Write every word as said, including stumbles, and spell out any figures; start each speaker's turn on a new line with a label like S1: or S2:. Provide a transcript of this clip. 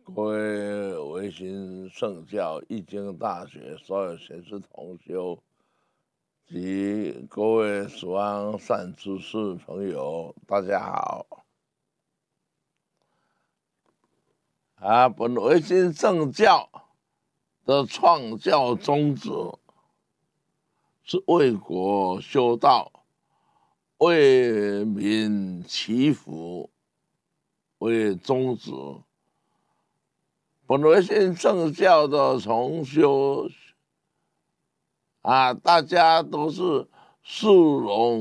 S1: 各位维新圣教义经大学所有学士同修及各位蜀安善知识朋友，大家好！啊，本维新圣教的创教宗旨是为国修道、为民祈福为宗旨。本维新圣教的重修啊，大家都是视荣